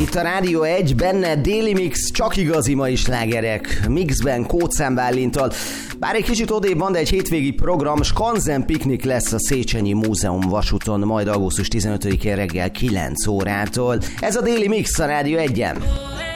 Itt a Rádió 1, benne Daily Mix, csak igazi mai slágerek. Mixben Kóczán Bálinttal. Bár egy kicsit odébb van, de egy hétvégi program, Skanzen piknik lesz a Széchenyi Múzeum vasúton, majd augusztus 15-én reggel 9 órától. Ez a Daily Mix a Rádió 1-en.